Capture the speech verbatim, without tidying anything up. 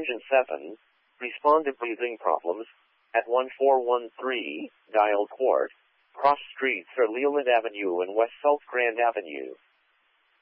Tangent seven, respond to breathing problems at one four one three, Dial Court. Cross streets are Leland Avenue and West South Grand Avenue.